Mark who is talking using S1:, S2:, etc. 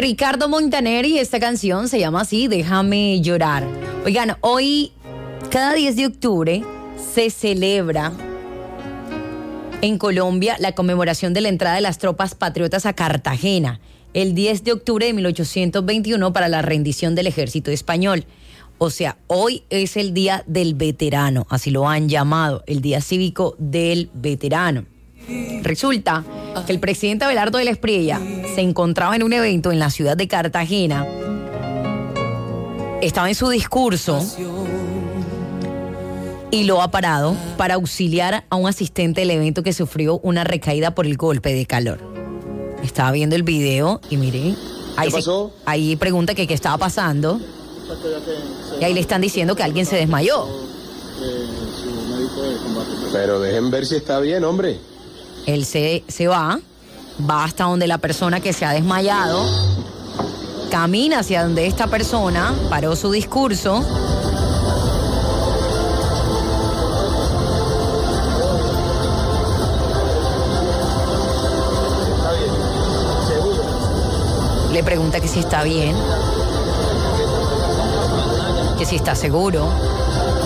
S1: Ricardo Montaner, y esta canción se llama así, Déjame llorar. Oigan, hoy, cada 10 de octubre, se celebra en Colombia la conmemoración de la entrada de las tropas patriotas a Cartagena, el 10 de octubre de 1821 para la rendición del ejército español. O sea, hoy es el Día del Veterano, así lo han llamado, el Día Cívico del Veterano. Resulta que el presidente Abelardo de la Espriella se encontraba en un evento en la ciudad de Cartagena, estaba en su discurso y lo ha parado para auxiliar a un asistente del evento que sufrió una recaída por el golpe de calor. Estaba viendo el video y miren, ahí,
S2: ¿qué pasó?
S1: Ahí pregunta que qué estaba pasando. Y ahí le están diciendo que alguien se desmayó.
S2: Pero dejen ver si está bien, hombre.
S1: Él se va hasta donde la persona que se ha desmayado, camina hacia donde esta persona paró su discurso. Le pregunta que si está bien, que si está seguro.